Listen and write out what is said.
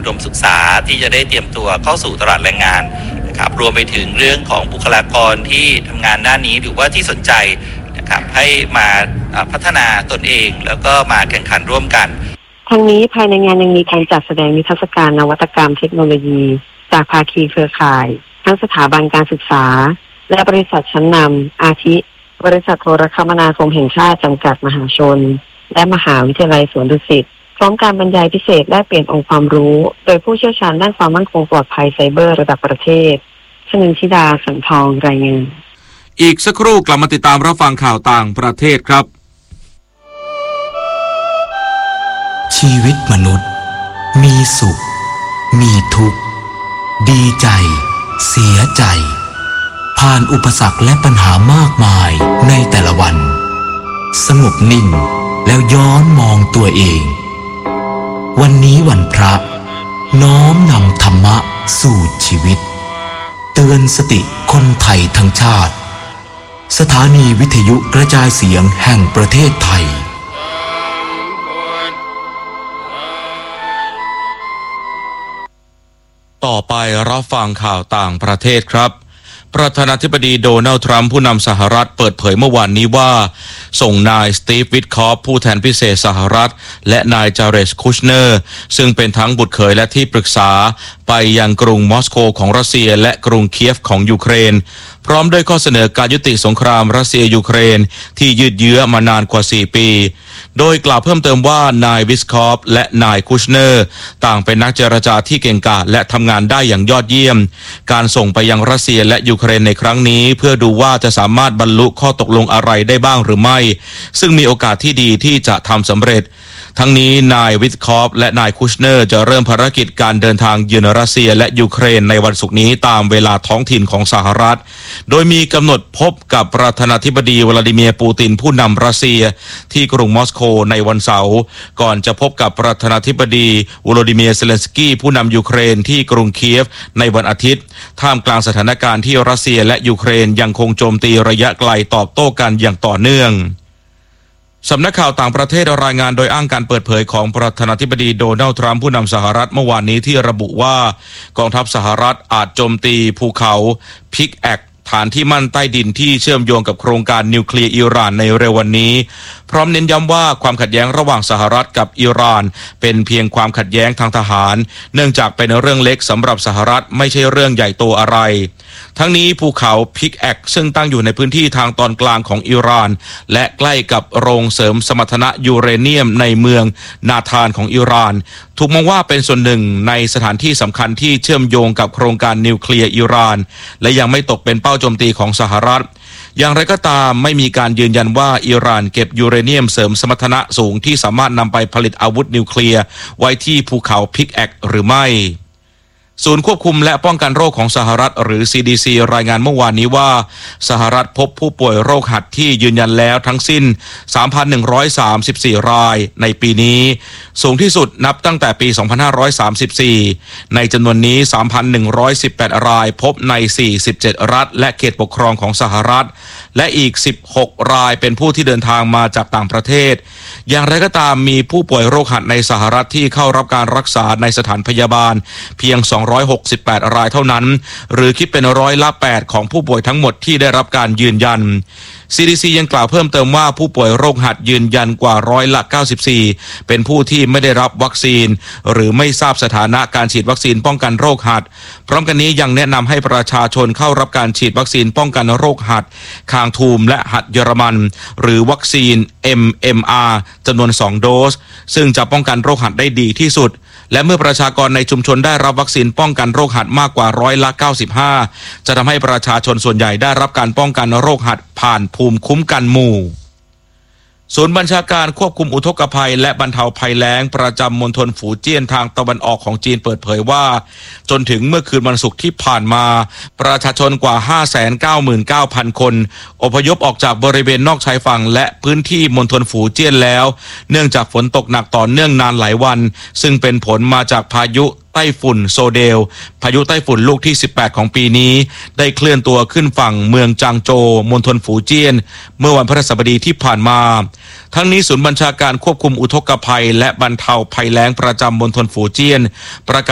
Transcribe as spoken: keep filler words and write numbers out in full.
อุดมศึกษาที่จะได้เตรียมตัวเข้าสู่ตลาดแรงงานนะครับรวมไปถึงเรื่องของบุคลากรที่ทำงานด้านนี้หรือว่าที่สนใจนะครับให้มาพัฒนาตนเองแล้วก็มาแข่งขันร่วมกันทั้งนี้ภายในงานยังมีการจัดแสดงนิทรรศการนวัตกรรมเทคโนโลยีจากภาคีเครือข่ายทั้งสถาบันการศึกษาและบริษัทชั้นนำอาทิบริษัทโทรคมนาคมแห่งชาติจำกัดมหาชนและมหาวิทยาลัยสวนดุสิตพร้อมการบรรยายพิเศษและเปลี่ยนองค์ความรู้โดยผู้เชี่ยวชาญด้านความมั่นคงปลอดภัยไซเบอร์ระดับประเทศชนินธิดาสังทองรายงานอีกสักครู่กลับมาติดตามรับฟังข่าวต่างประเทศครับชีวิตมนุษย์มีสุขมีทุกข์ดีใจเสียใจผ่านอุปสรรคและปัญหามากมายในแต่ละวันสงบนิ่งแล้วย้อนมองตัวเองวันนี้วันพระน้อมนำธรรมะสู่ชีวิตเตือนสติคนไทยทั้งชาติสถานีวิทยุกระจายเสียงแห่งประเทศไทยต่อไปรับฟังข่าวต่างประเทศครับประธานาธิบดีโดนัลด์ทรัมป์ผู้นำสหรัฐเปิดเผยเมื่อวานนี้ว่าส่งนายสตีฟวิทคอฟผู้แทนพิเศษสหรัฐและนายจาเรชคุชเนอร์ซึ่งเป็นทั้งบุตรเขยและที่ปรึกษาไปยังกรุงมอสโกของรัสเซียและกรุงเคียฟของยูเครนพร้อมด้วยข้อเสนอการยุติสงครามรัสเซียยูเครนที่ยืดเยื้อมานานกว่าสี่ปีโดยกล่าวเพิ่มเติมว่านายวิสคอฟและนายคุชเนอร์ต่างเป็นนักเจรจาที่เก่งกาจและทำงานได้อย่างยอดเยี่ยมการส่งไปยังรัสเซียและยูเครนในครั้งนี้เพื่อดูว่าจะสามารถบรรลุข้อตกลงอะไรได้บ้างหรือไม่ซึ่งมีโอกาสที่ดีที่จะทำสำเร็จทั้งนี้นายวิทคอฟและนายคุชเนอร์จะเริ่มภารกิจการเดินทางเยือนรัสเซียและยูเครนในวันศุกร์นี้ตามเวลาท้องถิ่นของสหรัฐโดยมีกำหนดพบกับประธานาธิบดีวลาดิเมียร์ปูตินผู้นำรัสเซียที่กรุงมอสโกในวันเสาร์ก่อนจะพบกับประธานาธิบดีวโลดิเมียร์เซเลนสกี้ผู้นำยูเครนที่กรุงเคียฟในวันอาทิตย์ท่ามกลางสถานการณ์ที่รัสเซียและยูเครนยังคงโจมตีระยะไกลตอบโต้กันอย่างต่อเนื่องสำนักข่าวต่างประเทศรายงานโดยอ้างการเปิดเผยของประธานาธิบดีโดนัลด์ทรัมป์ผู้นำสหรัฐเมื่อวานนี้ที่ระบุว่ากองทัพสหรัฐอาจโจมตีภูเขาพิกแอกฐานที่มั่นใต้ดินที่เชื่อมโยงกับโครงการนิวเคลียร์อิหร่านในเร็ววันนี้พร้อมเน้นย้ำว่าความขัดแย้งระหว่างสหรัฐกับอิหร่านเป็นเพียงความขัดแย้งทางทหารเนื่องจากเป็นเรื่องเล็กสำหรับสหรัฐไม่ใช่เรื่องใหญ่โตอะไรทั้งนี้ภูเขาพิกแอกซึ่งตั้งอยู่ในพื้นที่ทางตอนกลางของอิหร่านและใกล้กับโรงเสริมสมรรถนะยูเรเนียมในเมืองนาธานของอิหร่านถูกมองว่าเป็นส่วนหนึ่งในสถานที่สำคัญที่เชื่อมโยงกับโครงการนิวเคลียร์อิหร่านและยังไม่ตกเป็นเป้าโจมตีของสหรัฐอย่างไรก็ตามไม่มีการยืนยันว่าอิหร่านเก็บยูเรเนียมเสริมสมรรถนะสูงที่สามารถนำไปผลิตอาวุธนิวเคลียร์ไว้ที่ภูเขาพิกแอกหรือไม่ศูนย์ควบคุมและป้องกันโรคของสหรัฐหรือ ซี ดี ซี รายงานเมื่อวานนี้ว่าสหรัฐพบผู้ป่วยโรคหัดที่ยืนยันแล้วทั้งสิ้น สามพันหนึ่งร้อยสามสิบสี่ รายในปีนี้สูงที่สุดนับตั้งแต่ปี สองพันห้าร้อยสามสิบสี่ ในจำนวนนี้ สามพันหนึ่งร้อยสิบแปด รายพบใน สี่สิบเจ็ด รัฐและเขตปกครองของสหรัฐและอีก สิบหก รายเป็นผู้ที่เดินทางมาจากต่างประเทศอย่างไรก็ตามมีผู้ป่วยโรคหัดในสหรัฐที่เข้ารับการรักษาในสถานพยาบาลเพียงสองร้อยหกสิบแปด รายเท่านั้นหรือคิดเป็นร้อยละแปดของผู้ป่วยทั้งหมดที่ได้รับการยืนยัน ซี ดี ซี ยังกล่าวเพิ่มเติมว่าผู้ป่วยโรคหัดยืนยันกว่าร้อยละเก้าสิบสี่เป็นผู้ที่ไม่ได้รับวัคซีนหรือไม่ทราบสถานะการฉีดวัคซีนป้องกันโรคหัดพร้อมกันนี้ยังแนะนำให้ประชาชนเข้ารับการฉีดวัคซีนป้องกันโรคหัดคางทูมและหัดเยอรมันหรือวัคซีน เอ็ม เอ็ม อาร์ จำนวนสองโดสซึ่งจะป้องกันโรคหัดได้ดีที่สุดและเมื่อประชากรในชุมชนได้รับวัคซีนป้องกันโรคหัดมากกว่าร้อยละเก้าสิบห้าจะทำให้ประชาชนส่วนใหญ่ได้รับการป้องกันโรคหัดผ่านภูมิคุ้มกันหมู่ศูนย์บัญชาการควบคุมอุทกภัยและบรรเทาภัยแล้งประจำมณฑลฝูเจี้ยนทางตะวันออกของจีนเปิดเผยว่าจนถึงเมื่อคืนวันศุกร์ที่ผ่านมาประชาชนกว่า ห้าแสนเก้าหมื่นเก้าพัน คนอพยพออกจากบริเวณนอกชายฝั่งและพื้นที่มณฑลฝูเจี้ยนแล้วเนื่องจากฝนตกหนักต่อเนื่องนานหลายวันซึ่งเป็นผลมาจากพายุไต้ฝุ่นโซเดลพายุไต้ฝุ่นลูกที่สิบแปดของปีนี้ได้เคลื่อนตัวขึ้นฝั่งเมืองจางโจวมณฑลฝูเจี้ยนเมื่อวันพฤหัสบดีที่ผ่านมาทั้งนี้ศูนย์บัญชาการควบคุมอุทกภัยและบรรเทาภัยแล้งประจำมณฑลฝูเจี้ยนประกาศ